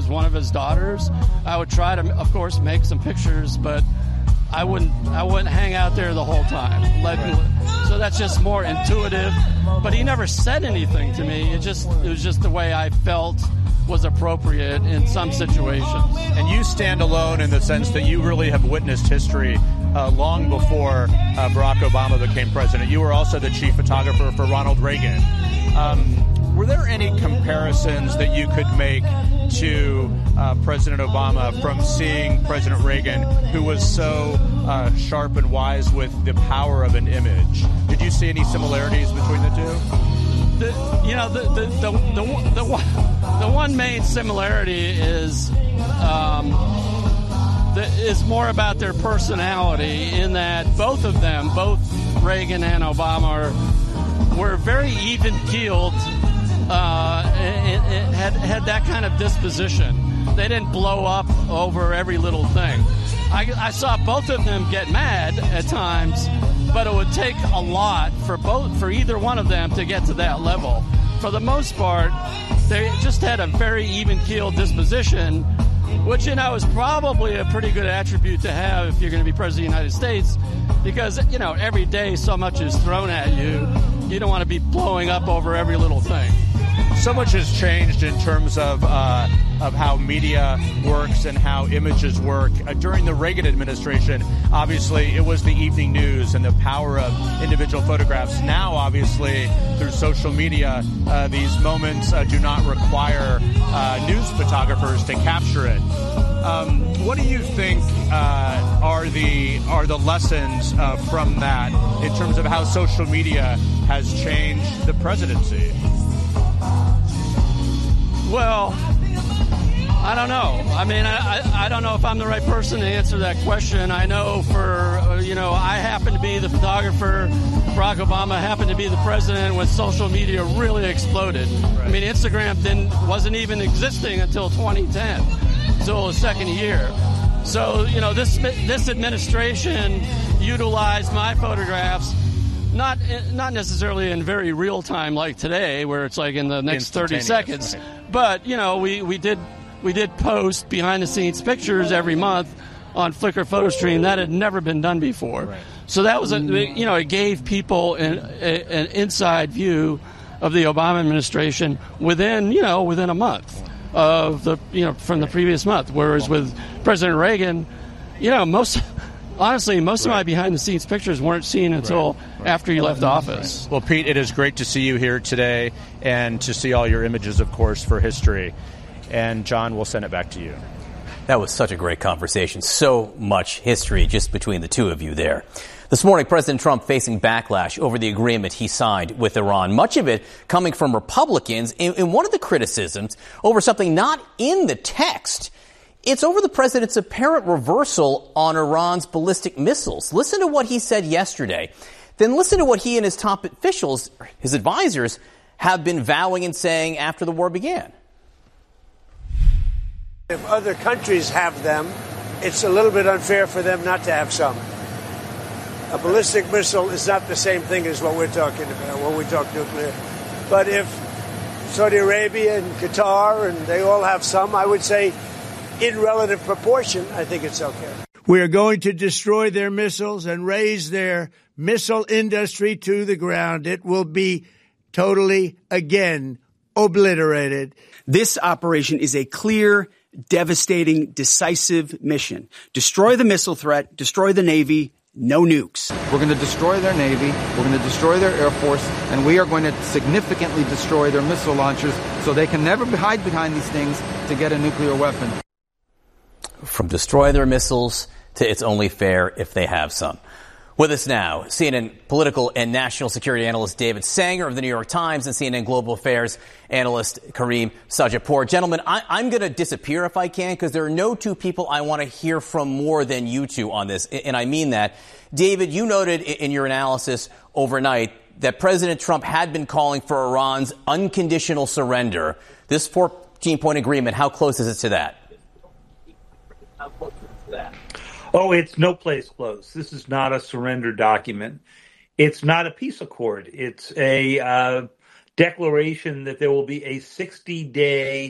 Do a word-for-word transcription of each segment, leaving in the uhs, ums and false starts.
was one of his daughters, I would try to, of course, make some pictures, but I wouldn't I wouldn't hang out there the whole time. Let, so that's just more intuitive. But he never said anything to me. It just it was just the way I felt was appropriate in some situations. And you stand alone in the sense that you really have witnessed history uh, long before uh, Barack Obama became president. You were also the chief photographer for Ronald Reagan. Um, were there any comparisons that you could make to uh, President Obama from seeing President Reagan, who was so uh, sharp and wise with the power of an image? Did you see any similarities between the two? The, you know, the the, the the the one the one main similarity is um, the, is more about their personality. In that both of them, both Reagan and Obama, are, were very even-keeled. Uh, and, and had had that kind of disposition. They didn't blow up over every little thing. I, I saw both of them get mad at times, but it would take a lot for both for either one of them to get to that level. For the most part, they just had a very even-keeled disposition, which, you know, is probably a pretty good attribute to have if you're going to be president of the United States, because, you know, every day so much is thrown at you. You don't want to be blowing up over every little thing. So much has changed in terms of uh, of how media works and how images work. Uh, during the Reagan administration, obviously, it was the evening news and the power of individual photographs. Now, obviously, through social media, uh, these moments uh, do not require uh, news photographers to capture it. Um, what do you think uh, are the are the lessons uh, from that in terms of how social media has changed the presidency? Well, I don't know. I mean, I, I, I don't know if I'm the right person to answer that question. I know for, uh, you know, I happen to be the photographer. Barack Obama happened to be the president when social media really exploded. Right. I mean, Instagram didn't wasn't even existing until twenty ten, until the second year. So, you know, this this administration utilized my photographs Not not necessarily in very real time like today, where it's like in the next thirty seconds. Right. But, you know, we, we did we did post behind the scenes pictures every month on Flickr PhotoStream. That had never been done before. Right. So that was a you know it gave people an, a, an inside view of the Obama administration within you know within a month of the you know from the previous month. Whereas with President Reagan, you know most. Honestly, most of my behind-the-scenes pictures weren't seen until right, right. after you left office. Right. Well, Pete, it is great to see you here today and to see all your images, of course, for history. And, John, we'll send it back to you. That was such a great conversation. So much history just between the two of you there. This morning, President Trump facing backlash over the agreement he signed with Iran, much of it coming from Republicans. And one of the criticisms over something not in the text, it's over the president's apparent reversal on Iran's ballistic missiles. Listen to what he said yesterday. Then listen to what he and his top officials, his advisors, have been vowing and saying after the war began. If other countries have them, it's a little bit unfair for them not to have some. A ballistic missile is not the same thing as what we're talking about when we talk nuclear. But if Saudi Arabia and Qatar, and they all have some, I would say, in relative proportion, I think it's okay. We are going to destroy their missiles and raise their missile industry to the ground. It will be totally, again, obliterated. This operation is a clear, devastating, decisive mission. Destroy the missile threat, destroy the Navy, no nukes. We're going to destroy their Navy, we're going to destroy their Air Force, and we are going to significantly destroy their missile launchers so they can never hide behind these things to get a nuclear weapon. From destroy their missiles to it's only fair if they have some. With us now, C N N political and national security analyst David Sanger of the New York Times and C N N global affairs analyst Kareem Sajapur. Gentlemen, I, I'm going to disappear if I can because there are no two people I want to hear from more than you two on this, and I mean that. David, you noted in your analysis overnight that President Trump had been calling for Iran's unconditional surrender. This fourteen-point agreement, how close is it to that? How close is it to that? Oh, it's no place close. This is not a surrender document. It's not a peace accord. It's a uh, declaration that there will be a sixty-day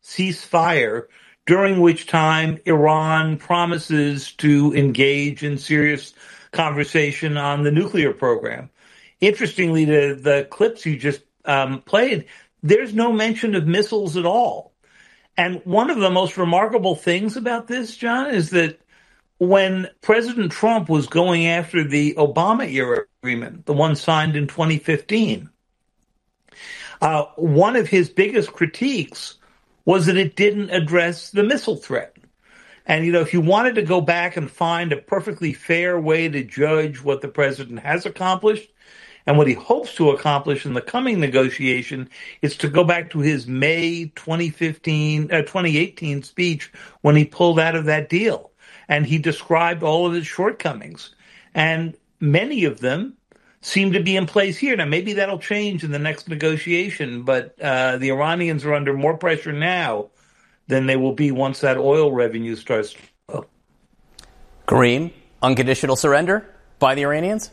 ceasefire, during which time Iran promises to engage in serious conversation on the nuclear program. Interestingly, the, the clips you just um, played, there's no mention of missiles at all. And one of the most remarkable things about this, John, is that when President Trump was going after the Obama-era agreement, the one signed in twenty fifteen, uh, one of his biggest critiques was that it didn't address the missile threat. And, you know, if you wanted to go back and find a perfectly fair way to judge what the president has accomplished and what he hopes to accomplish in the coming negotiation, it's to go back to his May twenty fifteen, uh, twenty eighteen speech when he pulled out of that deal. And he described all of its shortcomings. And many of them seem to be in place here. Now, maybe that'll change in the next negotiation, but uh, the Iranians are under more pressure now than they will be once that oil revenue starts to flow. Kareem, unconditional surrender by the Iranians?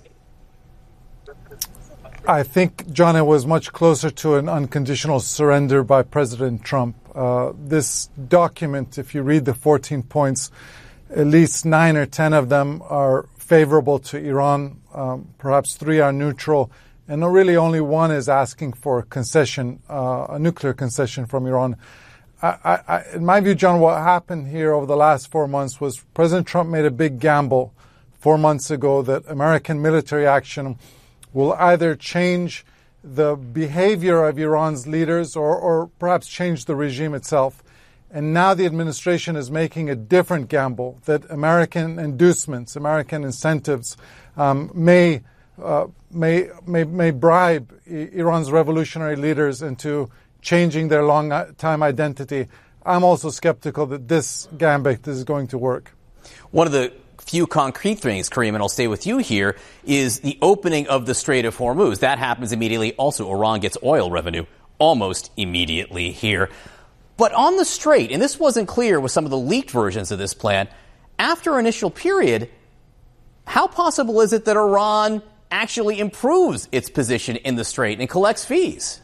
I think, John, it was much closer to an unconditional surrender by President Trump. Uh, this document, if you read the fourteen points, at least nine or ten of them are favorable to Iran. Um, perhaps three are neutral. And really only one is asking for a concession, uh, a nuclear concession from Iran. I, I, in my view, John, what happened here over the last four months was President Trump made a big gamble four months ago that American military action will either change the behavior of Iran's leaders or, or perhaps change the regime itself. And now the administration is making a different gamble that American inducements, American incentives um, may, uh, may may may bribe I- Iran's revolutionary leaders into changing their long-time identity. I'm also skeptical that this gambit is going to work. One of the few concrete things, Kareem, and I'll stay with you here, is the opening of the Strait of Hormuz. That happens immediately. Also, Iran gets oil revenue almost immediately here. But on the Strait, and this wasn't clear with some of the leaked versions of this plan, after our initial period, how possible is it that Iran actually improves its position in the Strait and collects fees?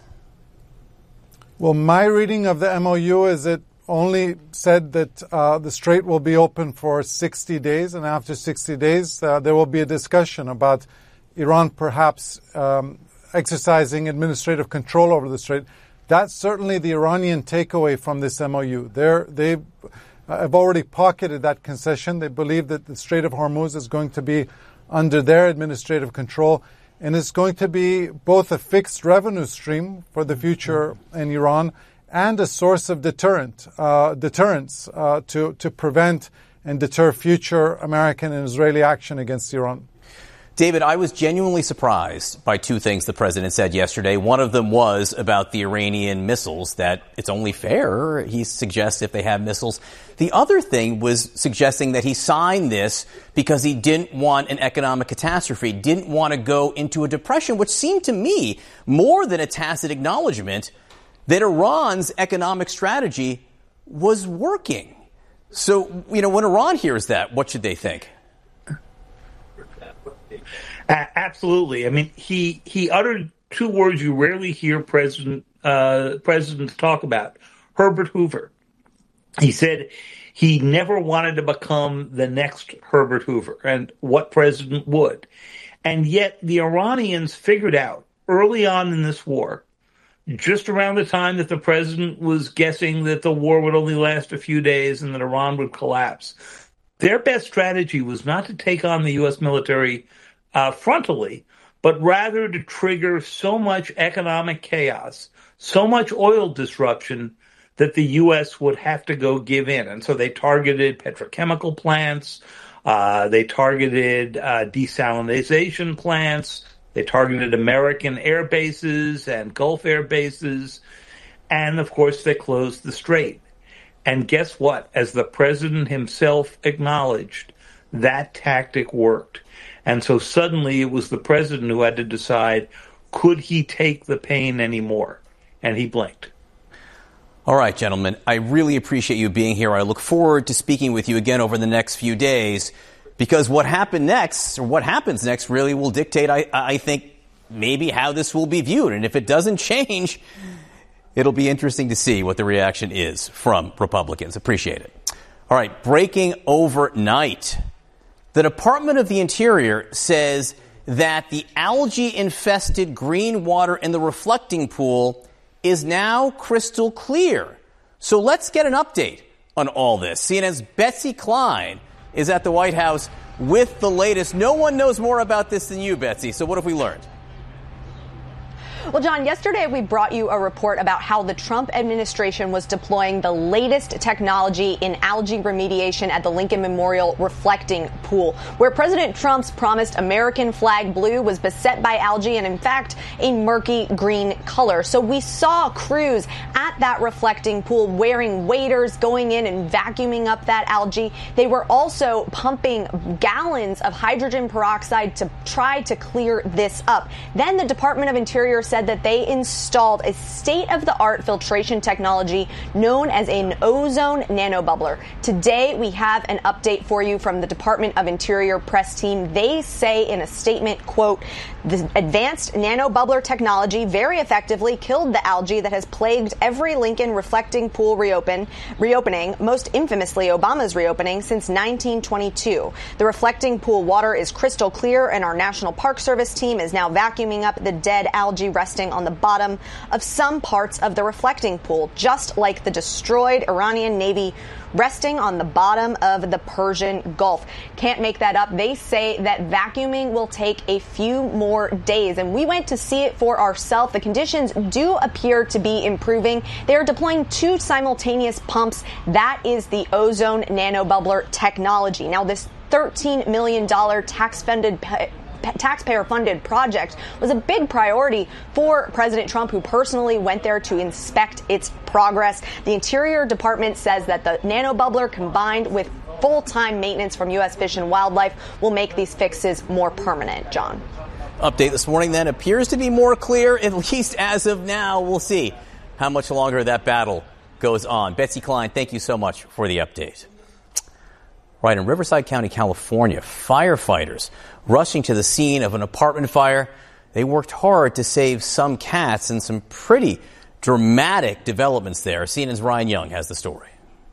Well, my reading of the M O U is it only said that uh, the Strait will be open for sixty days, and after sixty days, uh, there will be a discussion about Iran perhaps um, exercising administrative control over the Strait. That's certainly the Iranian takeaway from this M O U. They're, they have already pocketed that concession. They believe that the Strait of Hormuz is going to be under their administrative control, and it's going to be both a fixed revenue stream for the future in Iran and a source of deterrent, uh, deterrence uh, to, to prevent and deter future American and Israeli action against Iran. David, I was genuinely surprised by two things the president said yesterday. One of them was about the Iranian missiles, that it's only fair, he suggests, if they have missiles. The other thing was suggesting that he signed this because he didn't want an economic catastrophe, didn't want to go into a depression, which seemed to me more than a tacit acknowledgement that Iran's economic strategy was working. So, you know, when Iran hears that, what should they think? Uh, absolutely. I mean, he he uttered two words you rarely hear president uh, presidents talk about. Herbert Hoover. He said he never wanted to become the next Herbert Hoover, and what president would. And yet the Iranians figured out early on in this war, just around the time that the president was guessing that the war would only last a few days and that Iran would collapse, their best strategy was not to take on the U S military uh, frontally, but rather to trigger so much economic chaos, so much oil disruption that the U S would have to go give in. And so they targeted petrochemical plants, uh, they targeted uh, desalinization plants, they targeted American air bases and Gulf air bases, and of course they closed the Strait. And guess what? As the president himself acknowledged, that tactic worked. And so suddenly it was the president who had to decide, could he take the pain anymore? And he blinked. All right, gentlemen, I really appreciate you being here. I look forward to speaking with you again over the next few days, because what happened next, or what happens next, really will dictate, I, I think, maybe how this will be viewed. And if it doesn't change, It'll be interesting to see what the reaction is from Republicans. Appreciate it. All right, breaking overnight. The Department of the Interior says that the algae-infested green water in the reflecting pool is now crystal clear. So let's get an update on all this. C N N's Betsy Klein is at the White House with the latest. No one knows more about this than you, Betsy. So what have we learned? Well, John, yesterday we brought you a report about how the Trump administration was deploying the latest technology in algae remediation at the Lincoln Memorial reflecting pool, where President Trump's promised American flag blue was beset by algae and, in fact, a murky green color. So we saw crews at that reflecting pool wearing waders, going in and vacuuming up that algae. They were also pumping gallons of hydrogen peroxide to try to clear this up. Then the Department of Interior said said that they installed a state-of-the-art filtration technology known as an ozone nanobubbler. Today, we have an update for you from the Department of Interior press team. They say in a statement, quote, the advanced nanobubbler technology very effectively killed the algae that has plagued every Lincoln reflecting pool reopen, reopening, most infamously Obama's reopening, since nineteen twenty-two. The reflecting pool water is crystal clear, and our National Park Service team is now vacuuming up the dead algae resting on the bottom of some parts of the reflecting pool, just like the destroyed Iranian Navy resting on the bottom of the Persian Gulf. Can't make that up. They say that vacuuming will take a few more days, and we went to see it for ourselves. The conditions do appear to be improving. They are deploying two simultaneous pumps. That is the ozone nanobubbler technology. Now, this thirteen million dollars tax-funded taxpayer-funded project was a big priority for President Trump, who personally went there to inspect its progress. The Interior Department says that the nanobubbler, combined with full-time maintenance from U S Fish and Wildlife, will make these fixes more permanent. John. Update this morning, then, appears to be more clear, at least as of now. We'll see how much longer that battle goes on. Betsy Klein, thank you so much for the update. Right, in Riverside County, California, firefighters rushing to the scene of an apartment fire. They worked hard to save some cats, and some pretty dramatic developments there. C N N's Ryan Young has the story.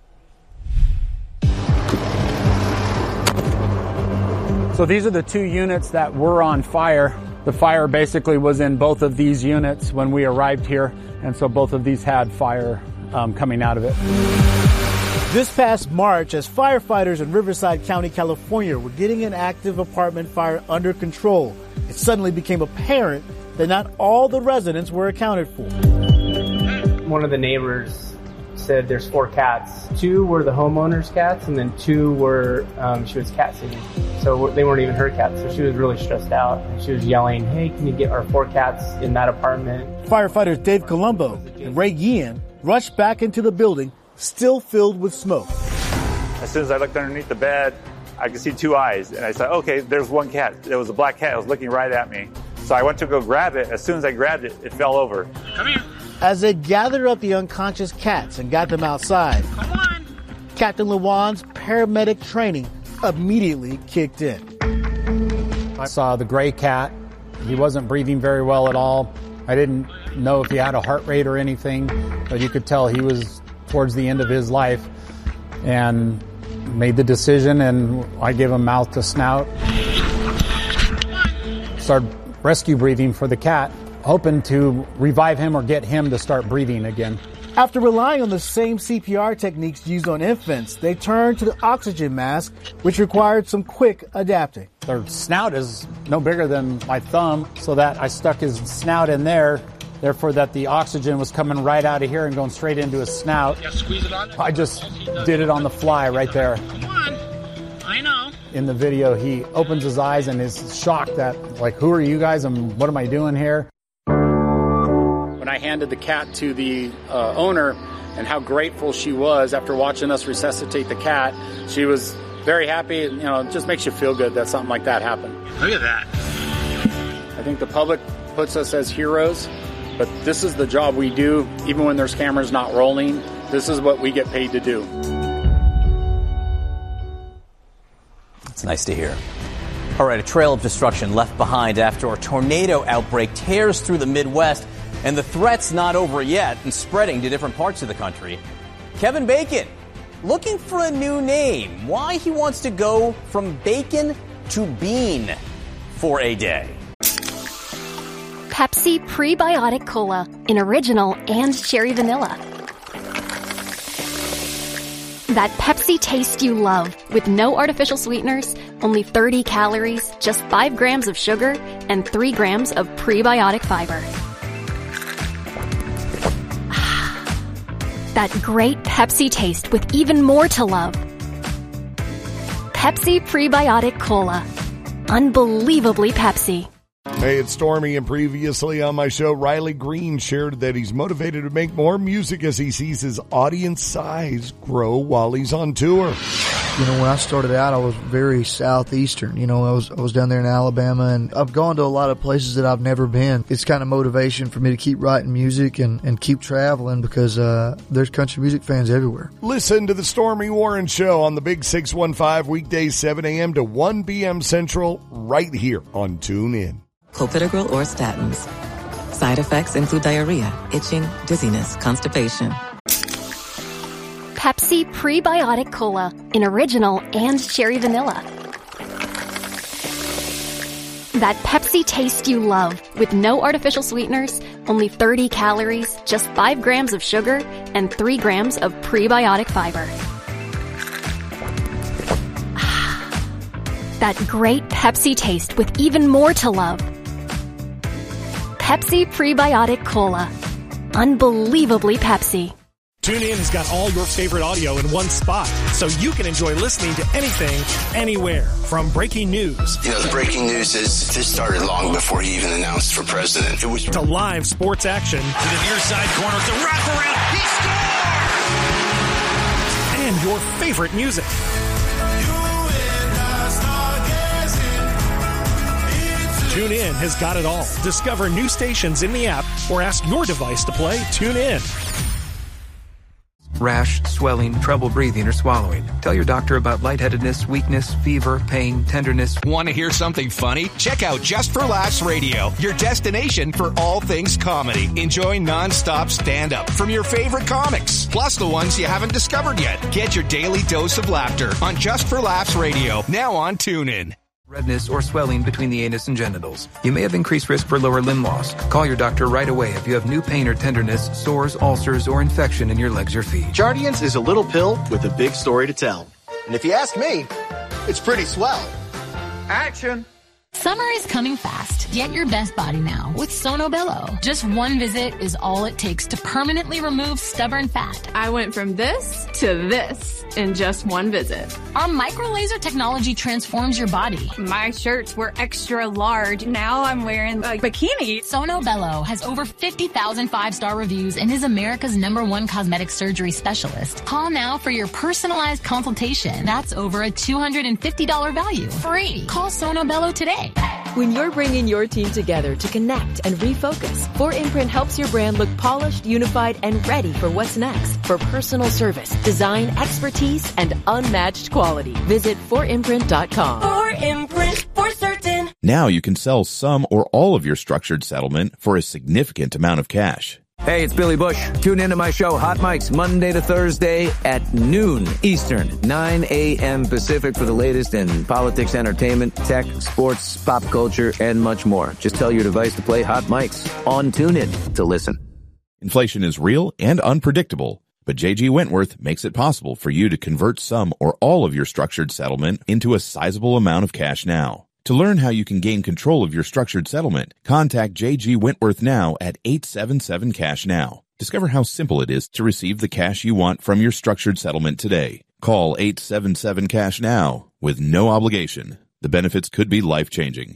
So these are the two units that were on fire. The fire basically was in both of these units when we arrived here, and so both of these had fire um, coming out of it. This past March, as firefighters in Riverside County, California were getting an active apartment fire under control, it suddenly became apparent that not all the residents were accounted for. One of the neighbors said there's four cats. Two were the homeowner's cats, and then two were, um, she was cat sitting. So they weren't even her cats, so she was really stressed out. And she was yelling, hey, can you get our four cats in that apartment? Firefighters Dave Colombo and Ray Guillen rushed back into the building, still filled with smoke. As soon as I looked underneath the bed, I could see two eyes. And I said, okay, there's one cat. There was a black cat. It was looking right at me. So I went to go grab it. As soon as I grabbed it, it fell over. Come here. As they gathered up the unconscious cats and got them outside, come on, Captain Lewan's paramedic training immediately kicked in. I saw the gray cat. He wasn't breathing very well at all. I didn't know if he had a heart rate or anything, but you could tell he was towards the end of his life, and made the decision, and I gave him mouth to snout. Started rescue breathing for the cat, hoping to revive him or get him to start breathing again. After relying on the same C P R techniques used on infants, they turned to the oxygen mask, which required some quick adapting. Their snout is no bigger than my thumb, so that I stuck his snout in there, therefore that the oxygen was coming right out of here and going straight into his snout. Yeah, squeeze it on. I just did it on the fly right there. Come on. I know. In the video, he opens his eyes and is shocked that, like, who are you guys and what am I doing here? When I handed the cat to the uh, owner and how grateful she was after watching us resuscitate the cat, she was very happy. You know, it just makes you feel good that something like that happened. Look at that. I think the public puts us as heroes, but this is the job we do. Even when there's cameras not rolling, this is what we get paid to do. It's nice to hear. All right, a trail of destruction left behind after a tornado outbreak tears through the Midwest. And the threat's not over yet and spreading to different parts of the country. Kevin Bacon, looking for a new name. Why he wants to go from bacon to bean for a day. Pepsi Prebiotic Cola in original and cherry vanilla. That Pepsi taste you love with no artificial sweeteners, only thirty calories, just five grams of sugar, and three grams of prebiotic fiber. That great Pepsi taste with even more to love. Pepsi Prebiotic Cola. Unbelievably Pepsi. Hey, it's Stormy, and previously on my show, Riley Green shared that he's motivated to make more music as he sees his audience size grow while he's on tour. You know, when I started out, I was very southeastern. You know, I was I was down there in Alabama, and I've gone to a lot of places that I've never been. It's kind of motivation for me to keep writing music and, and keep traveling because uh, there's country music fans everywhere. Listen to the Stormy Warren Show on the Big six one five, weekdays seven a.m. to one p.m. Central, right here on TuneIn. Clopidogrel or statins. Side effects include diarrhea, itching, dizziness, constipation. Pepsi Prebiotic Cola in original and cherry vanilla. That Pepsi taste you love with no artificial sweeteners, only thirty calories, just five grams of sugar, and three grams of prebiotic fiber. That great Pepsi taste with even more to love. Pepsi Prebiotic Cola. Unbelievably Pepsi. TuneIn has got all your favorite audio in one spot, so you can enjoy listening to anything, anywhere. From breaking news. You know, the breaking news is this started long before he even announced for president. It was to live sports action. To the near side corner, the wraparound, he scores! And your favorite music. TuneIn has got it all. Discover new stations in the app or ask your device to play TuneIn. Rash, swelling, trouble breathing or swallowing. Tell your doctor about lightheadedness, weakness, fever, pain, tenderness. Want to hear something funny? Check out Just for Laughs Radio, your destination for all things comedy. Enjoy nonstop stand-up from your favorite comics, plus the ones you haven't discovered yet. Get your daily dose of laughter on Just for Laughs Radio, now on TuneIn. Redness or swelling between the anus and genitals. You may have increased risk for lower limb loss. Call your doctor right away if you have new pain or tenderness, sores, ulcers, or infection in your legs or feet. Jardiance is a little pill with a big story to tell. And if you ask me, it's pretty swell. Action! Summer is coming fast. Get your best body now with Sono Bello. Just one visit is all it takes to permanently remove stubborn fat. I went from this to this in just one visit. Our micro laser technology transforms your body. My shirts were extra large. Now I'm wearing a bikini. Sono Bello has over fifty thousand five-star reviews and is America's number one cosmetic surgery specialist. Call now for your personalized consultation. That's over a two hundred fifty dollars value. Free. Call Sono Bello today. When you're bringing your team together to connect and refocus, four Imprint helps your brand look polished, unified, and ready for what's next. For personal service, design, expertise, and unmatched quality. Visit four imprint dot com. four Imprint, for certain. Now you can sell some or all of your structured settlement for a significant amount of cash. Hey, it's Billy Bush. Tune in to my show, Hot Mics, Monday to Thursday at noon Eastern, nine a.m. Pacific for the latest in politics, entertainment, tech, sports, pop culture, and much more. Just tell your device to play Hot Mics on TuneIn to listen. Inflation is real and unpredictable, but J G Wentworth makes it possible for you to convert some or all of your structured settlement into a sizable amount of cash now. To learn how you can gain control of your structured settlement, contact J G Wentworth now at eight seven seven cash now. Discover how simple it is to receive the cash you want from your structured settlement today. Call eight seven seven cash now with no obligation. The benefits could be life-changing.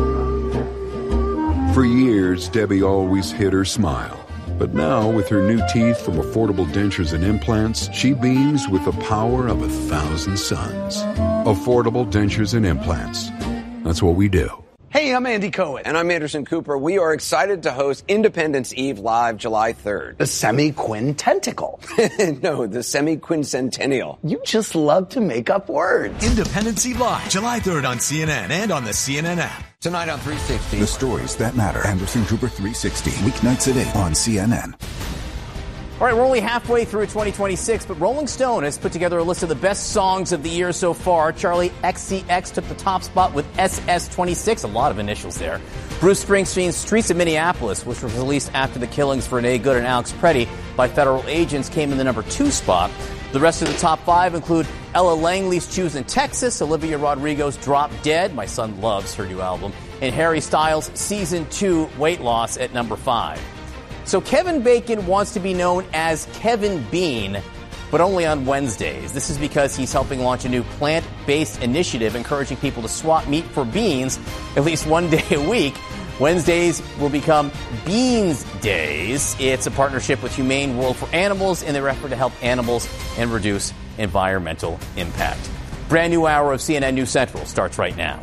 For years, Debbie always hid her smile. But now, with her new teeth from Affordable Dentures and Implants, she beams with the power of a thousand suns. Affordable Dentures and Implants. That's what we do. Hey, I'm Andy Cohen. And I'm Anderson Cooper. We are excited to host Independence Eve Live July third. The semi-quintentical. No, the semi-quincentennial. You just love to make up words. Independence Eve Live, July third on C N N and on the C N N app. Tonight on three sixty. The stories that matter. Anderson Cooper three sixty. Weeknights at eight on C N N. All right, we're only halfway through twenty twenty-six, but Rolling Stone has put together a list of the best songs of the year so far. Charlie X C X took the top spot with S S twenty-six, a lot of initials there. Bruce Springsteen's Streets of Minneapolis, which was released after the killings for Renee Good and Alex Preddy by federal agents, came in the number two spot. The rest of the top five include Ella Langley's Choosing Texas, Olivia Rodrigo's Drop Dead, my son loves her new album, and Harry Styles' Season two Weight Loss at number five. So Kevin Bacon wants to be known as Kevin Bean, but only on Wednesdays. This is because he's helping launch a new plant-based initiative encouraging people to swap meat for beans at least one day a week. Wednesdays will become Beans Days. It's a partnership with Humane World for Animals in their effort to help animals and reduce environmental impact. Brand new hour of C N N News Central starts right now.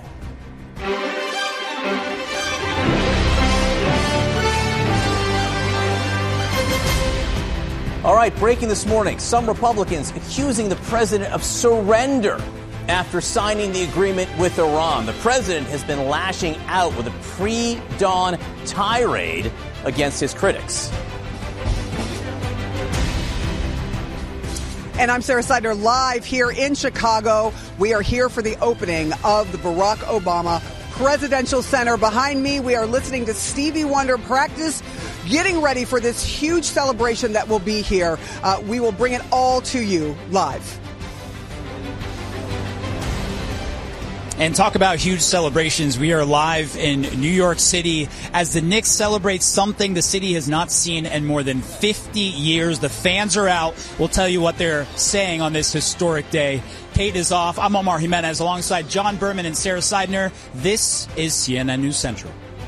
All right, breaking this morning, some Republicans accusing the president of surrender after signing the agreement with Iran. The president has been lashing out with a pre-dawn tirade against his critics. And I'm Sarah Seidner, live here in Chicago. We are here for the opening of the Barack Obama Presidential Center. Behind me, we are listening to Stevie Wonder practice, getting ready for this huge celebration that will be here. Uh, we will bring it all to you live. And talk about huge celebrations. We are live in New York City as the Knicks celebrate something the city has not seen in more than fifty years. The fans are out. We'll tell you what they're saying on this historic day. Kate is off. I'm Omar Jimenez alongside John Berman and Sarah Seidner. This is C N N News Central.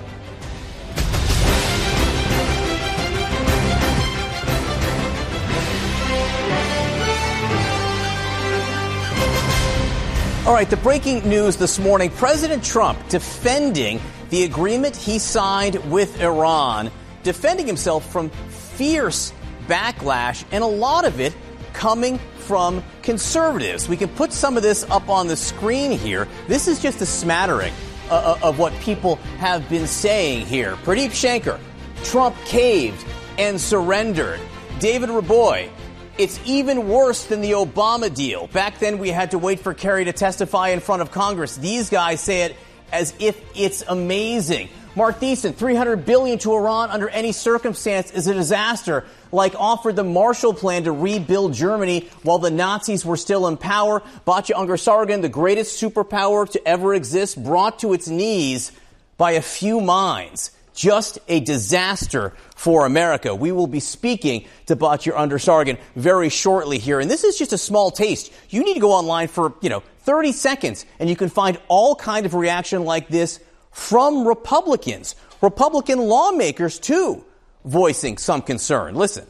All right, the breaking news this morning, President Trump defending the agreement he signed with Iran, defending himself from fierce backlash, and a lot of it coming from conservatives. We can put some of this up on the screen here. This is just a smattering uh, of what people have been saying here. Pradeep Shankar, Trump caved and surrendered. David Raboy, it's even worse than the Obama deal. Back then, we had to wait for Kerry to testify in front of Congress. These guys say it as if it's amazing. Mark Thiessen, three hundred billion dollars to Iran under any circumstance is a disaster, like offered the Marshall Plan to rebuild Germany while the Nazis were still in power. Batya Ungar-Sargon, the greatest superpower to ever exist, brought to its knees by a few minds. Just a disaster for America. We will be speaking to Batya Ungar-Sargon very shortly here. And this is just a small taste. You need to go online for, you know, thirty seconds, and you can find all kind of reaction like this from Republicans. Republican lawmakers, too, voicing some concern. Listen.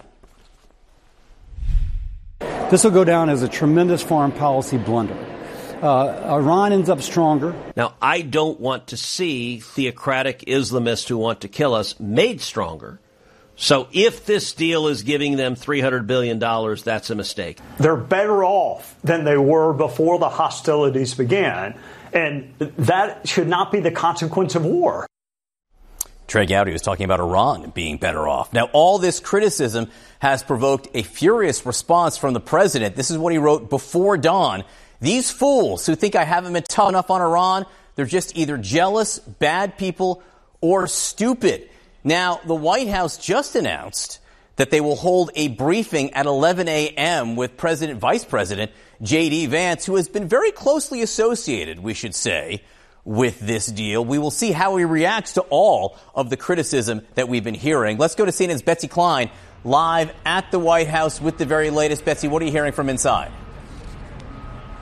This will go down as a tremendous foreign policy blunder. Uh, Iran ends up stronger. Now, I don't want to see theocratic Islamists who want to kill us made stronger. So if this deal is giving them three hundred billion dollars, that's a mistake. They're better off than they were before the hostilities began. And that should not be the consequence of war. Trey Gowdy was talking about Iran being better off. Now, all this criticism has provoked a furious response from the president. This is what he wrote before dawn. These fools who think I haven't been tough enough on Iran, they're just either jealous, bad people, or stupid. Now, the White House just announced that they will hold a briefing at eleven a.m. with President, Vice President J D. Vance, who has been very closely associated, we should say, with this deal. We will see how he reacts to all of the criticism that we've been hearing. Let's go to C N N's Betsy Klein, live at the White House with the very latest. Betsy, what are you hearing from inside?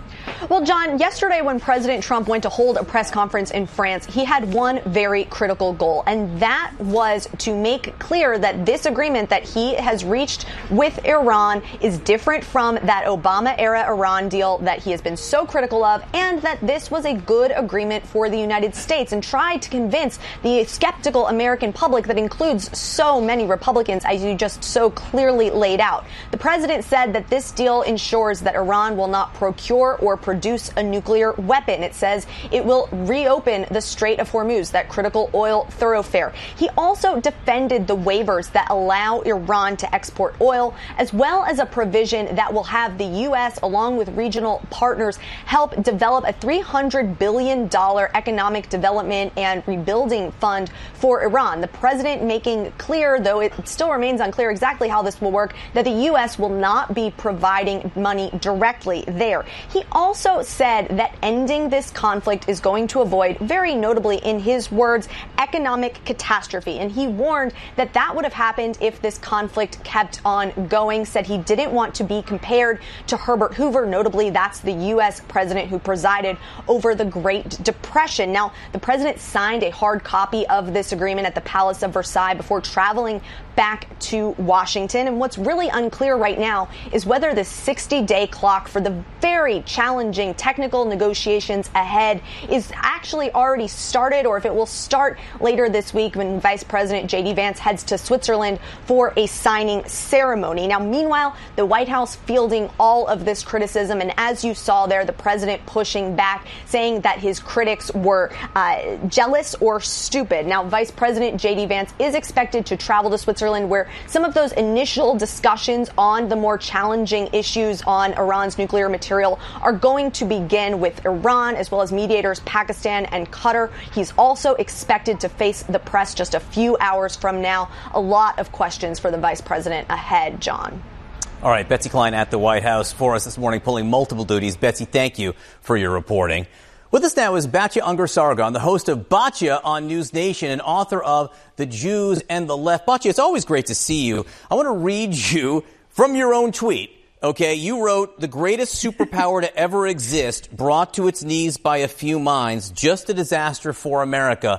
Well, John, yesterday when President Trump went to hold a press conference in France, he had one very critical goal, and that was to make clear that this agreement that he has reached with Iran is different from that Obama-era Iran deal that he has been so critical of, and that this was a good agreement for the United States, and tried to convince the skeptical American public that includes so many Republicans, as you just so clearly laid out. The president said that this deal ensures that Iran will not procure or produce a nuclear weapon. It says it will reopen the Strait of Hormuz, that critical oil thoroughfare. He also defended the waivers that allow Iran to export oil, as well as a provision that will have the U S, along with regional partners, help develop a three hundred billion dollars economic development and rebuilding fund for Iran. The president making clear, though it still remains unclear exactly how this will work, that the U S will not be providing money directly there. He also said that ending this conflict is going to avoid, very notably in his words, economic catastrophe. And he warned that that would have happened if this conflict kept on going, said he didn't want to be compared to Herbert Hoover. Notably, that's the U S president who presided over the Great Depression. Now, the president signed a hard copy of this agreement at the Palace of Versailles before traveling back to Washington. And what's really unclear right now is whether the sixty-day clock for the very challenging technical negotiations ahead is actually already started, or if it will start later this week when Vice President J D Vance heads to Switzerland for a signing ceremony. Now, meanwhile, the White House fielding all of this criticism, and as you saw there, the president pushing back, saying that his critics were uh, jealous or stupid. Now, Vice President J D Vance is expected to travel to Switzerland, where some of those initial discussions on the more challenging issues on Iran's nuclear material are going to begin with Iran, as well as mediators Pakistan and Qatar. He's also expected to face the press just a few hours from now. A lot of questions for the vice president ahead, John. All right, Betsy Klein at the White House for us this morning, pulling multiple duties. Betsy, thank you for your reporting. With us now is Batya Ungar-Sargon, the host of Batya on News Nation and author of The Jews and the Left. Batya, it's always great to see you. I want to read you from your own tweet. Okay, you wrote, "The greatest superpower to ever exist, brought to its knees by a few minds, just a disaster for America."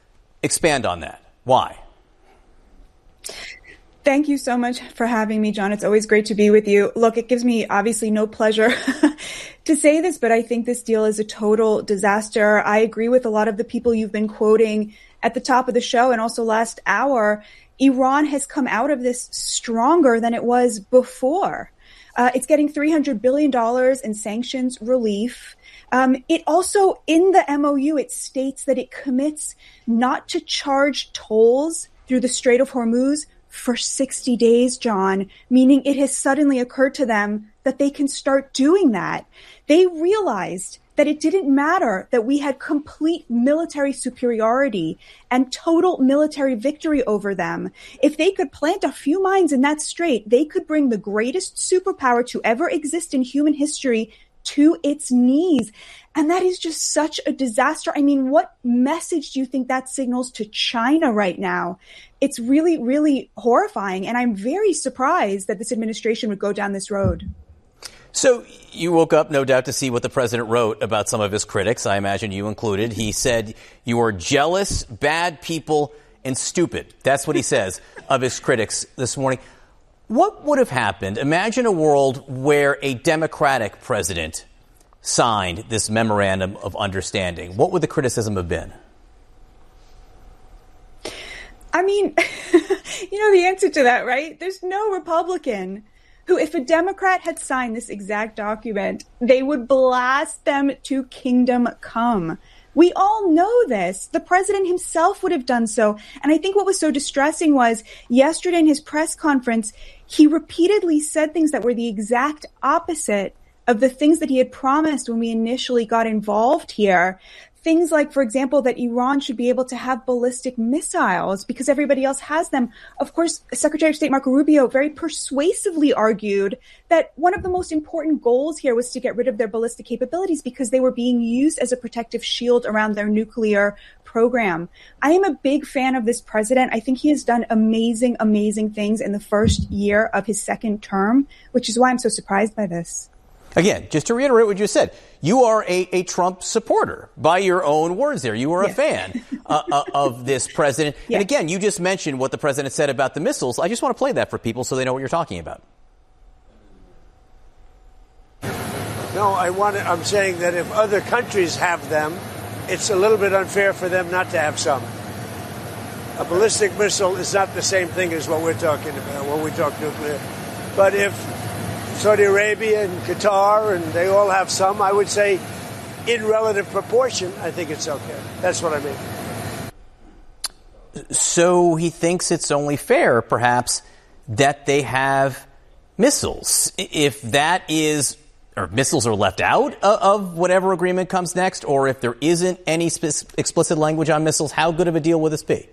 Expand on that. Why? Thank you so much for having me, John. It's always great to be with you. Look, it gives me obviously no pleasure to say this, but I think this deal is a total disaster. I agree with a lot of the people you've been quoting at the top of the show and also last hour. Iran has come out of this stronger than it was before. Uh, it's getting three hundred billion dollars in sanctions relief. Um, it also, in the M O U, it states that it commits not to charge tolls through the Strait of Hormuz for sixty days, John, meaning it has suddenly occurred to them that they can start doing that. They realized that it didn't matter that we had complete military superiority and total military victory over them. If they could plant a few mines in that strait, they could bring the greatest superpower to ever exist in human history to its knees. And that is just such a disaster. I mean, what message do you think that signals to China right now? It's really, really horrifying. And I'm very surprised that this administration would go down this road. So you woke up, no doubt, to see what the president wrote about some of his critics. I imagine you included. He said you are jealous, bad people, and stupid. That's what he says of his critics this morning. What would have happened? Imagine a world where a Democratic president signed this memorandum of understanding. What would the criticism have been? I mean, you know the answer to that, right? There's no Republican who, if a Democrat had signed this exact document, they would blast them to kingdom come. We all know this. The president himself would have done so. And I think what was so distressing was yesterday in his press conference, he repeatedly said things that were the exact opposite of the things that he had promised when we initially got involved here. Things like, for example, that Iran should be able to have ballistic missiles because everybody else has them. Of course, Secretary of State Marco Rubio very persuasively argued that one of the most important goals here was to get rid of their ballistic capabilities because they were being used as a protective shield around their nuclear program. I am a big fan of this president. I think he has done amazing, amazing things in the first year of his second term, which is why I'm so surprised by this. Again, just to reiterate what you said, you are a, a Trump supporter by your own words there. You are yes. a fan uh, uh, of this president. Yes. And again, you just mentioned what the president said about the missiles. I just want to play that for people so they know what you're talking about. No, I want to, I'm saying that if other countries have them, it's a little bit unfair for them not to have some. A ballistic missile is not the same thing as what we're talking about when we talk nuclear. But if Saudi Arabia and Qatar and they all have some, I would say in relative proportion, I think it's okay. That's what I mean. So he thinks it's only fair, perhaps, that they have missiles. If that is, or missiles are left out of whatever agreement comes next, or if there isn't any sp- explicit language on missiles, how good of a deal will this be?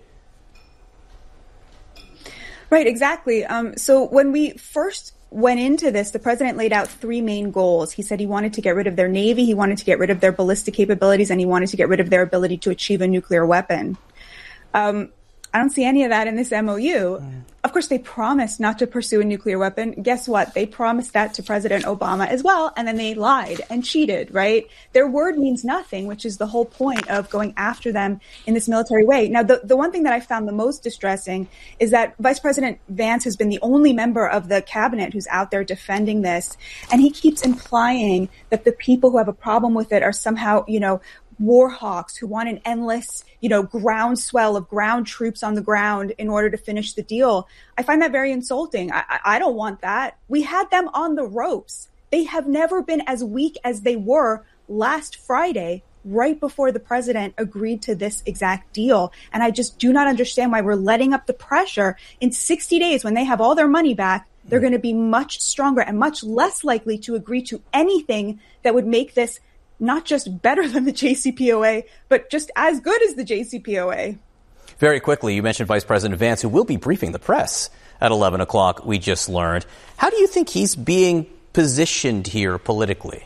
Right, exactly. Um, so when we first went into this, the president laid out three main goals. He said he wanted to get rid of their Navy, he wanted to get rid of their ballistic capabilities, and he wanted to get rid of their ability to achieve a nuclear weapon. Um, I don't see any of that in this M O U. Mm. Of course, they promised not to pursue a nuclear weapon. Guess what? They promised that to President Obama as well, and then they lied and cheated, right? Their word means nothing, which is the whole point of going after them in this military way. Now, the, the one thing that I found the most distressing is that Vice President Vance has been the only member of the cabinet who's out there defending this, and he keeps implying that the people who have a problem with it are somehow, you know, war hawks who want an endless, you know, groundswell of ground troops on the ground in order to finish the deal. I find that very insulting. I, I don't want that. We had them on the ropes. They have never been as weak as they were last Friday, right before the president agreed to this exact deal. And I just do not understand why we're letting up the pressure. In sixty days, when they have all their money back, they're going to be much stronger and much less likely to agree to anything that would make this not just better than the J C P O A, but just as good as the J C P O A. Very quickly, you mentioned Vice President Vance, who will be briefing the press at eleven o'clock, we just learned. How do you think he's being positioned here politically?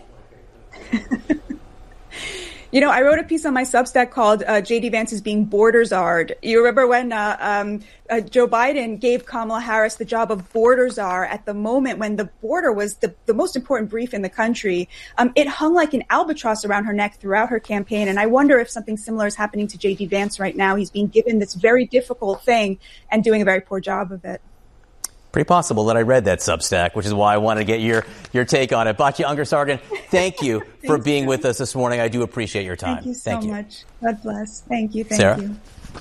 You know, I wrote a piece on my Substack called uh, J D Vance is being border-czarred. You remember when uh, um, uh, Joe Biden gave Kamala Harris the job of border czar at the moment when the border was the, the most important brief in the country. Um, it hung like an albatross around her neck throughout her campaign. And I wonder if something similar is happening to J D Vance right now. He's being given this very difficult thing and doing a very poor job of it. Pretty possible that I read that Substack, which is why I wanted to get your, your take on it. Batya Ungar-Sargon, thank you for being with us this morning. I do appreciate your time. Thank you so thank you. much. God bless. Thank you. Thank Sarah? you.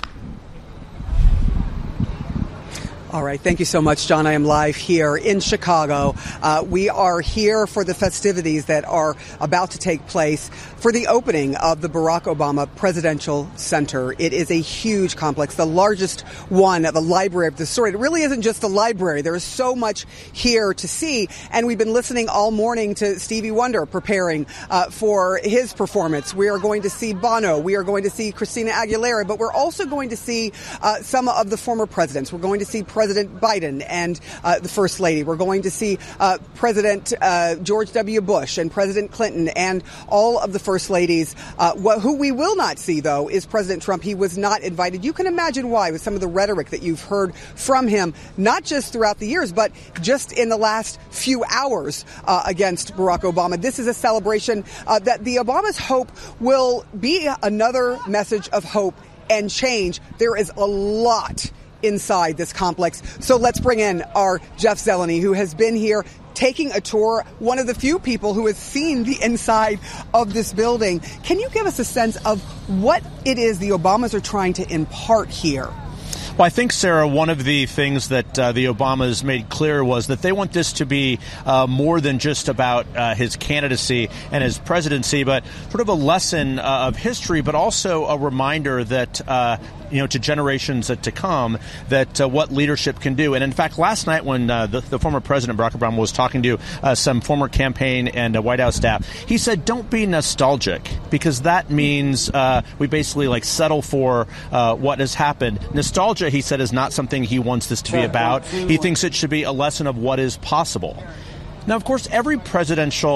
All right. Thank you so much, John. I am live here in Chicago. Uh, we are here for the festivities that are about to take place for the opening of the Barack Obama Presidential Center. It is a huge complex, the largest one at the Library of the Sword. It really isn't just the library. There is so much here to see. And we've been listening all morning to Stevie Wonder preparing uh, for his performance. We are going to see Bono. We are going to see Christina Aguilera. But we're also going to see uh, some of the former presidents. We're going to see President Biden and uh, the First Lady. We're going to see uh, President uh, George W. Bush and President Clinton and all of the First Ladies. Uh, wh- who we will not see, though, is President Trump. He was not invited. You can imagine why with some of the rhetoric that you've heard from him, not just throughout the years, but just in the last few hours uh, against Barack Obama. This is a celebration uh, that the Obamas hope will be another message of hope and change. There is a lot inside this complex. So let's bring in our Jeff Zeleny, who has been here taking a tour, one of the few people who has seen the inside of this building. Can you give us a sense of what it is the Obamas are trying to impart here? Well, I think, Sarah, one of the things that uh, the Obamas made clear was that they want this to be uh, more than just about uh, his candidacy and his presidency, but sort of a lesson uh, of history, but also a reminder that uh, you know, to generations to come, that uh, what leadership can do. And in fact, last night when uh, the, the former president, Barack Obama, was talking to uh, some former campaign and uh, White House staff, he said, don't be nostalgic, because that means uh, we basically like settle for uh, what has happened. Nostalgia, he said, is not something he wants this to be about. He thinks it should be a lesson of what is possible. Now, of course, every presidential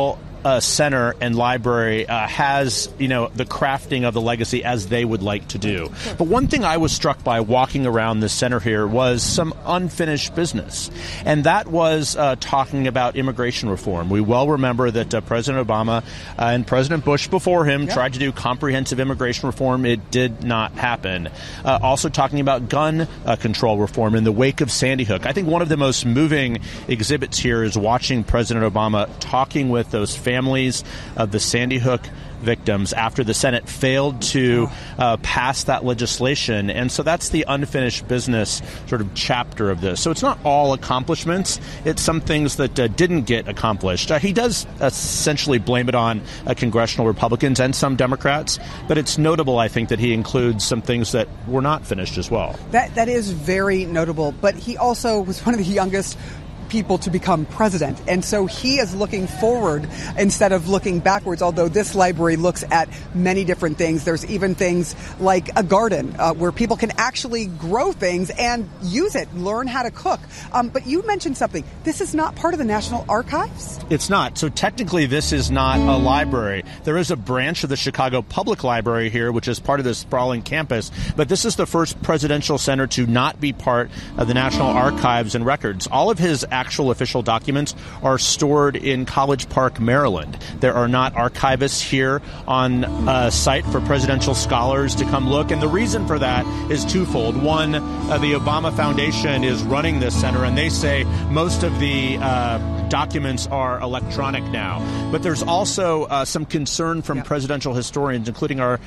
uh, center and library uh, has, you know, the crafting of the legacy as they would like to do. But one thing I was struck by walking around the center here was some unfinished business. And that was uh, talking about immigration reform. We well remember that uh, President Obama uh, and President Bush before him yep. tried to do comprehensive immigration reform. It did not happen. Uh, also talking about gun uh, control reform in the wake of Sandy Hook. I think one of the most moving exhibits here is watching President Obama talking with those families of the Sandy Hook victims after the Senate failed to uh, pass that legislation. And so that's the unfinished business sort of chapter of this. So it's not all accomplishments. It's some things that uh, didn't get accomplished. Uh, he does essentially blame it on uh, congressional Republicans and some Democrats, but it's notable, I think, that he includes some things that were not finished as well. That That is very notable, but he also was one of the youngest people to become president. And so he is looking forward instead of looking backwards, although this library looks at many different things. There's even things like a garden uh, where people can actually grow things and use it, learn how to cook. Um, but you mentioned something. This is not part of the National Archives? It's not. So technically this is not a library. There is a branch of the Chicago Public Library here, which is part of this sprawling campus. But this is the first presidential center to not be part of the National Archives and Records. All of his actual official documents are stored in College Park, Maryland. There are not archivists here on uh, site for presidential scholars to come look. And the reason for that is twofold. One, uh, the Obama Foundation is running this center, and they say most of the uh, documents are electronic now. But there's also uh, some concern from yeah. presidential historians, including our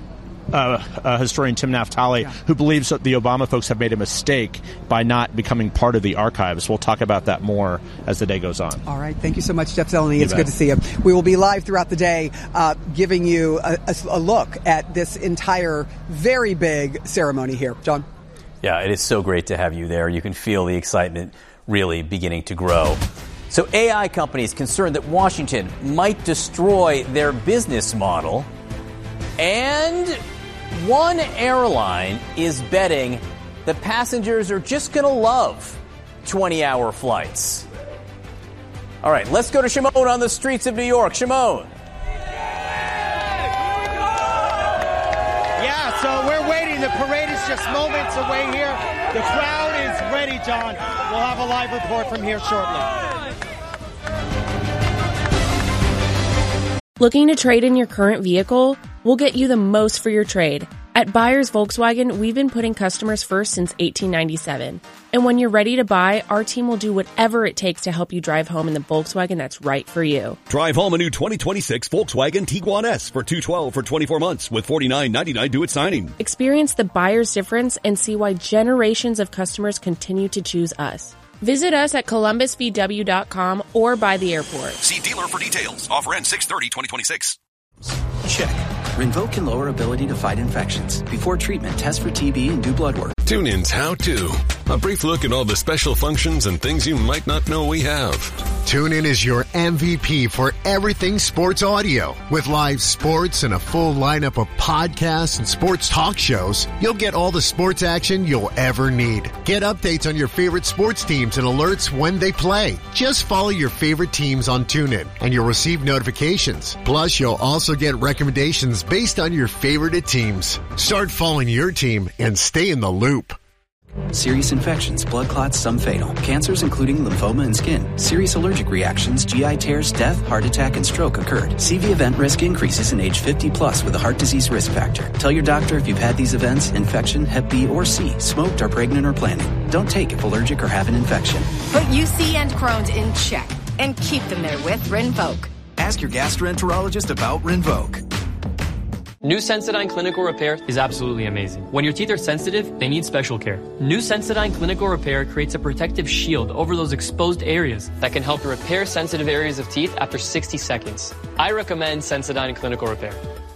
Uh, uh, historian Tim Naftali, yeah. who believes that the Obama folks have made a mistake by not becoming part of the archives. We'll talk about that more as the day goes on. All right. Thank you so much, Jeff Zeleny. It's good to see you. We will be live throughout the day uh, giving you a, a, a look at this entire very big ceremony here. John? Yeah, it is so great to have you there. You can feel the excitement really beginning to grow. So A I companies concerned that Washington might destroy their business model, and one airline is betting that passengers are just going to love twenty-hour flights. All right, let's go to Shimon on the streets of New York. Shimon. Yeah, so we're waiting. The parade is just moments away here. The crowd is ready, John. We'll have a live report from here shortly. Looking to trade in your current vehicle? We'll get you the most for your trade. At Buyers Volkswagen, we've been putting customers first since eighteen ninety-seven. And when you're ready to buy, our team will do whatever it takes to help you drive home in the Volkswagen that's right for you. Drive home a new twenty twenty-six Volkswagen Tiguan S for two hundred twelve dollars for twenty-four months with forty-nine ninety-nine due at signing. Experience the buyer's difference and see why generations of customers continue to choose us. Visit us at columbus v w dot com or by the airport. See dealer for details. Offer ends six thirty twenty twenty-six. Check. Rinvoq can lower ability to fight infections. Before treatment, test for T B and do blood work. TuneIn's How To. A brief look at all the special functions and things you might not know we have. TuneIn is your M V P for everything sports audio. With live sports and a full lineup of podcasts and sports talk shows, you'll get all the sports action you'll ever need. Get updates on your favorite sports teams and alerts when they play. Just follow your favorite teams on TuneIn and you'll receive notifications. Plus, you'll also get recommendations based on your favorite teams. Start following your team and stay in the loop. Serious infections, blood clots, some fatal. Cancers including lymphoma and skin. Serious allergic reactions, G I tears, death, heart attack, and stroke occurred. C V event risk increases in age fifty plus with a heart disease risk factor. Tell your doctor if you've had these events, infection, Hep B or C, smoked, are pregnant or planning. Don't take if allergic or have an infection. Put U C and Crohn's in check and keep them there with Rinvoq. Ask your gastroenterologist about Rinvoq. New Sensodyne Clinical Repair is absolutely amazing. When your teeth are sensitive, they need special care. New Sensodyne Clinical Repair creates a protective shield over those exposed areas that can help repair sensitive areas of teeth after sixty seconds. I recommend Sensodyne Clinical Repair.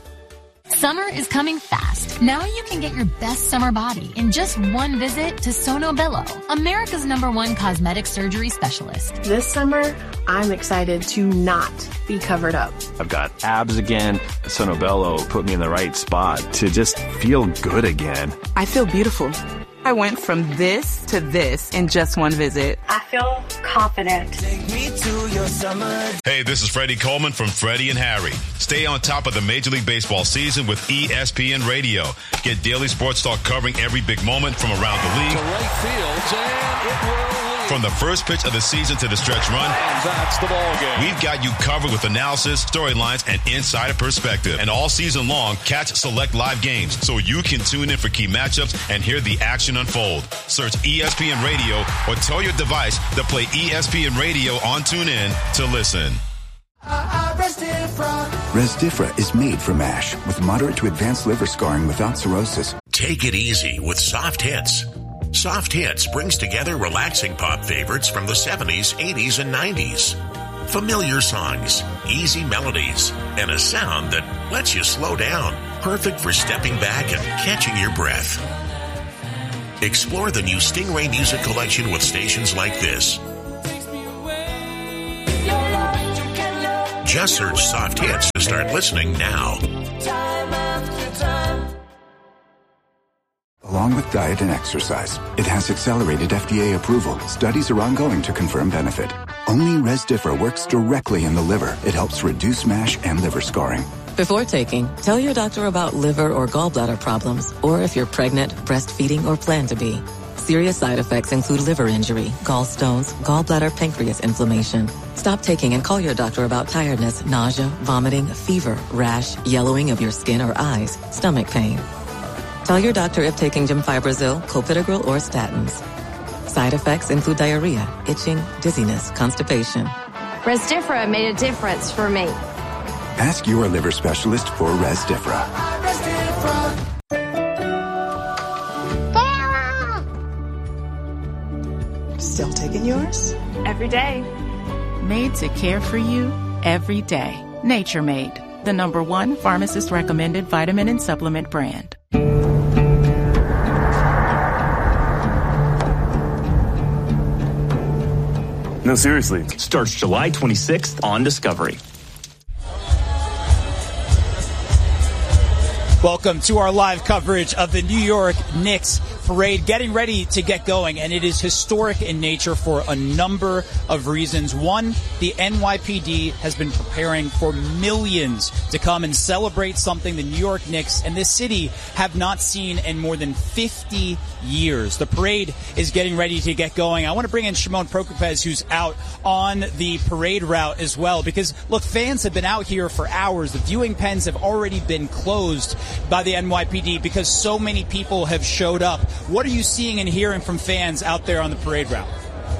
Summer is coming fast. Now you can get your best summer body in just one visit to Sono Bello, America's number one cosmetic surgery specialist. This summer, I'm excited to not be covered up. I've got abs again. Sono Bello put me in the right spot to just feel good again. I feel beautiful. I went from this to this in just one visit. I feel confident. Take me to your summer. Hey, this is Freddie Coleman from Freddie and Harry. Stay on top of the Major League Baseball season with E S P N Radio. Get daily sports talk covering every big moment from around the league. To right field, and it will lead. From the first pitch of the season to the stretch run. And that's the ball game. We've got you covered with analysis, storylines, and insider perspective. And all season long, catch select live games so you can tune in for key matchups and hear the action unfold. Search E S P N Radio or tell your device to play E S P N Radio on TuneIn to listen. Resdifra is made for MASH with moderate to advanced liver scarring without cirrhosis. Take it easy with Soft Hits. Soft Hits brings together relaxing pop favorites from the seventies, eighties, and nineties. Familiar songs, easy melodies, and a sound that lets you slow down. Perfect for stepping back and catching your breath. Explore the new Stingray Music Collection with stations like this. Just search Soft Hits to start listening now. Along with diet and exercise, it has accelerated F D A approval. Studies are ongoing to confirm benefit. Only Resdifra works directly in the liver. It helps reduce MASH and liver scarring. Before taking, tell your doctor about liver or gallbladder problems, or if you're pregnant, breastfeeding, or plan to be. Serious side effects include liver injury, gallstones, gallbladder, pancreas inflammation. Stop taking and call your doctor about tiredness, nausea, vomiting, fever, rash, yellowing of your skin or eyes, stomach pain. Tell your doctor if taking Gemfibrozil, Clopidogrel, or statins. Side effects include diarrhea, itching, dizziness, constipation. Resdifra made a difference for me. Ask your liver specialist for Resdifra. Still taking yours? Every day. Made to care for you every day. Nature Made, the number one pharmacist recommended vitamin and supplement brand. No, seriously. Starts July twenty-sixth on Discovery. Welcome to our live coverage of the New York Knicks parade, getting ready to get going, and it is historic in nature for a number of reasons. One, the N Y P D has been preparing for millions to come and celebrate something the New York Knicks and this city have not seen in more than fifty years. The parade is getting ready to get going. I want to bring in Shimon Prokupecz, who's out on the parade route as well, because, look, fans have been out here for hours. The viewing pens have already been closed by the N Y P D because so many people have showed up. What are you seeing and hearing from fans out there on the parade route?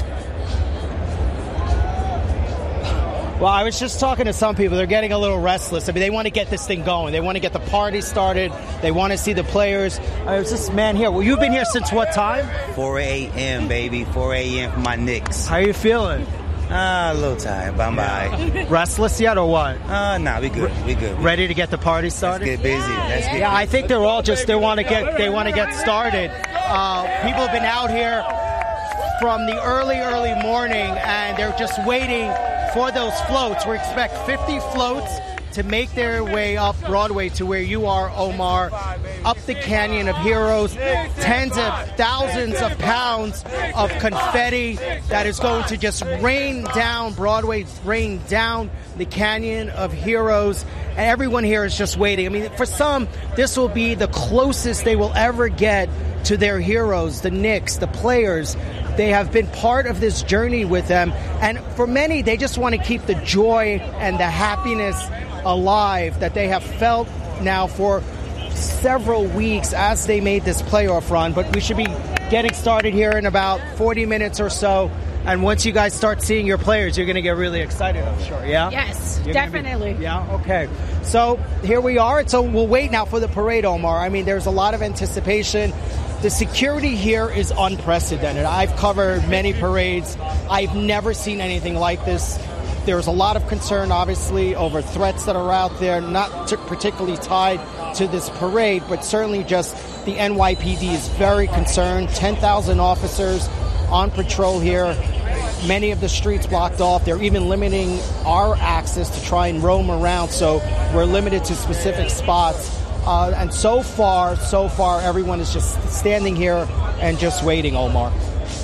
Well, I was just talking to some people. They're getting a little restless. I mean, they want to get this thing going. They want to get the party started. They want to see the players. I was this man here. Well, you've been here since what time? four a.m., baby. four a.m. for my Knicks. How are you feeling? Uh, a little tired, but I'm yeah. Restless yet or what? Uh, nah, we good. We good. We Ready to get the party started? Let's get busy. Let's get yeah, busy. I think they're all just they want to get they want to get started. Uh, people have been out here from the early, early morning, and they're just waiting for those floats. We expect fifty floats to make their way up Broadway to where you are, Omar, up the Canyon of Heroes. Tens of thousands of pounds of confetti that is going to just rain down Broadway, rain down the Canyon of Heroes. And everyone here is just waiting. I mean, for some, this will be the closest they will ever get to their heroes, the Knicks, the players. They have been part of this journey with them. And for many, they just want to keep the joy and the happiness alive that they have felt now for several weeks as they made this playoff run. But we should be getting started here in about forty minutes or so. And once you guys start seeing your players, you're going to get really excited, I'm sure, yeah? Yes, You're definitely. Be, yeah, okay. So here we are. So we'll wait now for the parade, Omar. I mean, there's a lot of anticipation. The security here is unprecedented. I've covered many parades. I've never seen anything like this. There's a lot of concern, obviously, over threats that are out there, not t- particularly tied to this parade, but certainly just the N Y P D is very concerned. ten thousand officers on patrol here. Many of the streets blocked off. They're even limiting our access to try and roam around, so we're limited to specific spots. Uh, and so far, so far, everyone is just standing here and just waiting, Omar.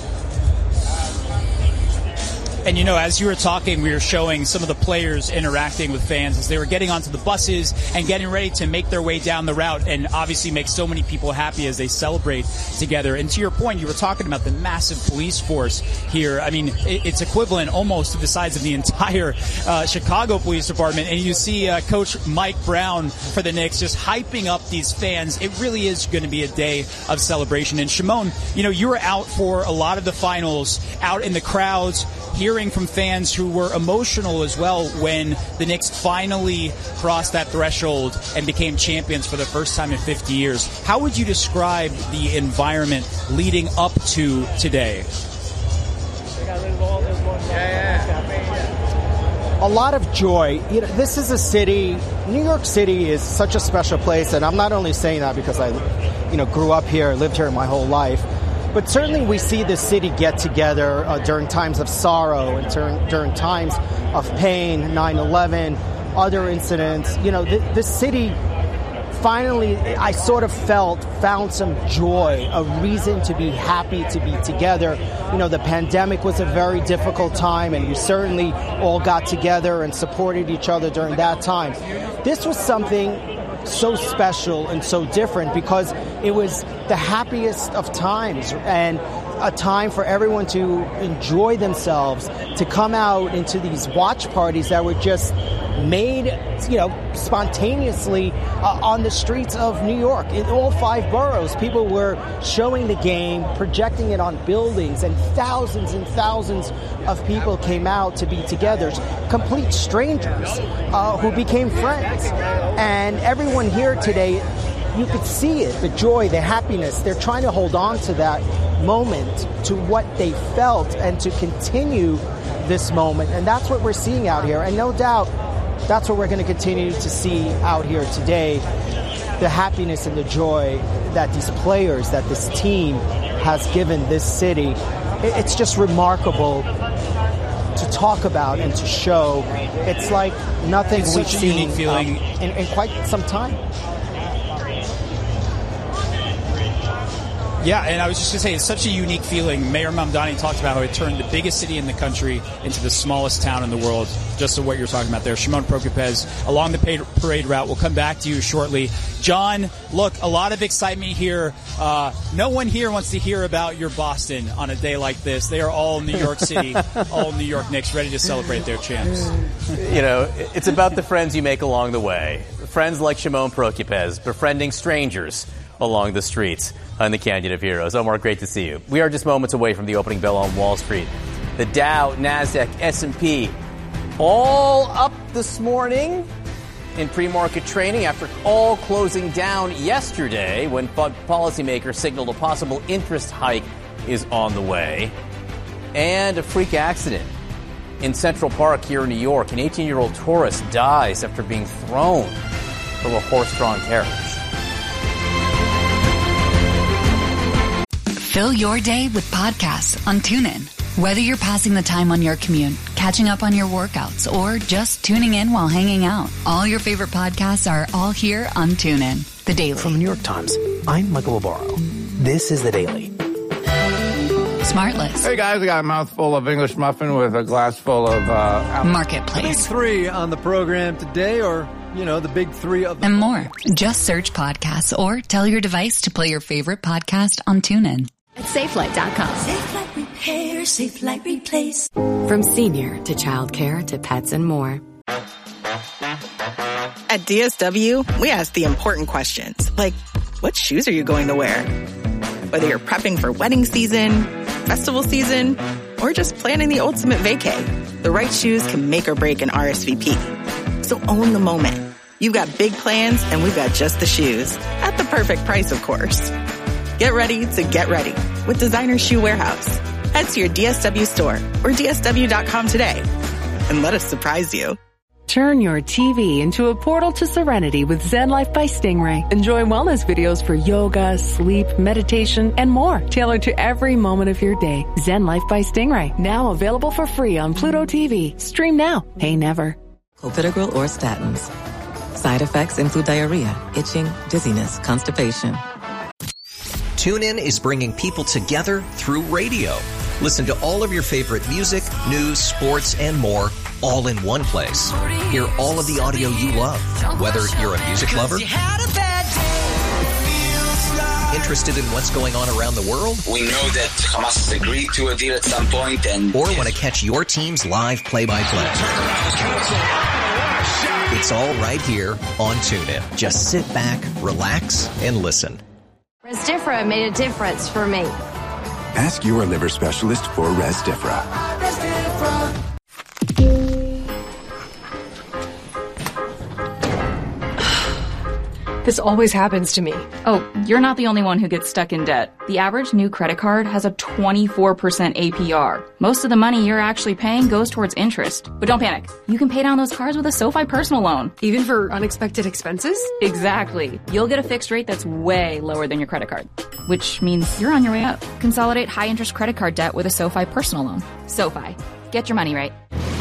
And, you know, as you were talking, we were showing some of the players interacting with fans as they were getting onto the buses and getting ready to make their way down the route and obviously make so many people happy as they celebrate together. And to your point, you were talking about the massive police force here. I mean, it's equivalent almost to the size of the entire uh, Chicago Police Department. And you see uh, Coach Mike Brown for the Knicks just hyping up these fans. It really is going to be a day of celebration. And Shimon, you know, you were out for a lot of the finals, out in the crowds, hearing from fans who were emotional as well when the Knicks finally crossed that threshold and became champions for the first time in fifty years. How would you describe the environment leading up to today? A lot of joy. You know, this is a city, New York City is such a special place, and I'm not only saying that because I, you know, grew up here, lived here my whole life, but certainly we see the city get together uh, during times of sorrow and during, during times of pain, nine eleven, other incidents. You know, th- this city finally, I sort of felt, found some joy, a reason to be happy, to be together. You know, the pandemic was a very difficult time, and we certainly all got together and supported each other during that time. This was something so special and so different because it was the happiest of times and a time for everyone to enjoy themselves, to come out into these watch parties that were just made, you know, spontaneously uh, on the streets of New York. In all five boroughs, people were showing the game, projecting it on buildings, and thousands and thousands of people came out to be together, complete strangers uh, who became friends. And everyone here today, you could see it, the joy, the happiness. They're trying to hold on to that moment, to what they felt, and to continue this moment. And that's what we're seeing out here. And no doubt, that's what we're going to continue to see out here today, the happiness and the joy that these players, that this team has given this city. It's just remarkable to talk about and to show. It's like nothing it's we've such a seen unique feeling. Um, in, in quite some time. Yeah, and I was just going to say, it's such a unique feeling. Mayor Mamdani talked about how it turned the biggest city in the country into the smallest town in the world, just to what you're talking about there. Shimon Prokupecz, along the parade route. We'll come back to you shortly. John, look, a lot of excitement here. Uh, no one here wants to hear about your Boston on a day like this. They are all New York City, all New York Knicks, ready to celebrate their champs. You know, it's about the friends you make along the way. Friends like Shimon Prokupecz, befriending strangers along the streets in the Canyon of Heroes. Omar, great to see you. We are just moments away from the opening bell on Wall Street. The Dow, NASDAQ, S and P, all up this morning in pre-market trading after all closing down yesterday when policymakers signaled a possible interest hike is on the way. And a freak accident in Central Park here in New York. An eighteen-year-old tourist dies after being thrown from a horse-drawn carriage. Fill your day with podcasts on TuneIn. Whether you're passing the time on your commute, catching up on your workouts, or just tuning in while hanging out, all your favorite podcasts are all here on TuneIn. The Daily. From the New York Times, I'm Michael Lobaro. This is The Daily. Smartless. Hey guys, I got a mouthful of English muffin with a glass full of uh, Marketplace. The big three on the program today, or you know, the big three of the and more. Just search podcasts or tell your device to play your favorite podcast on TuneIn. At Safelight dot com. Safelight Repair, Safelight Replace. From senior to childcare to pets and more. At D S W, we ask the important questions, like, what shoes are you going to wear? Whether you're prepping for wedding season, festival season, or just planning the ultimate vacay, the right shoes can make or break an R S V P. So own the moment. You've got big plans, and we've got just the shoes. At the perfect price, of course. Get ready to get ready with Designer Shoe Warehouse. Head to your D S W store or D S W dot com today and let us surprise you. Turn your T V into a portal to serenity with Zen Life by Stingray. Enjoy wellness videos for yoga, sleep, meditation, and more, tailored to every moment of your day. Zen Life by Stingray, now available for free on Pluto T V. Stream now, pay never. Clopidogrel or statins. Side effects include diarrhea, itching, dizziness, constipation. TuneIn is bringing people together through radio. Listen to all of your favorite music, news, sports, and more all in one place. Hear all of the audio you love, whether you're a music lover, interested in what's going on around the world, we know that Hamas has agreed to a deal at some point, and or want to catch your team's live play-by-play. It's all right here on TuneIn. Just sit back, relax, and listen. Resdifra made a difference for me. Ask your liver specialist for Resdifra. This always happens to me. Oh, you're not the only one who gets stuck in debt. The average new credit card has a twenty-four percent A P R. Most of the money you're actually paying goes towards interest. But don't panic. You can pay down those cards with a SoFi personal loan. Even for unexpected expenses? Exactly. You'll get a fixed rate that's way lower than your credit card, which means you're on your way up. Consolidate high-interest credit card debt with a SoFi personal loan. SoFi. Get your money right.